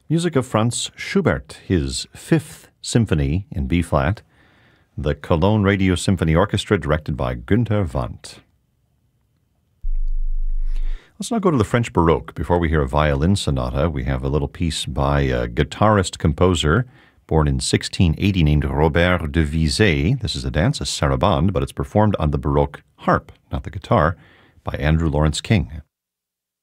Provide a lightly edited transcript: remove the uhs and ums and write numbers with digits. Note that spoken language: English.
Music of Franz Schubert, his Fifth Symphony in B-flat, the Cologne Radio Symphony Orchestra, directed by Günther Wandt. Let's now go to the French Baroque. Before we hear a violin sonata, we have a little piece by a guitarist-composer born in 1680 named Robert de Vizet. This is a dance, a sarabande, but it's performed on the Baroque harp, not the guitar, by Andrew Lawrence King.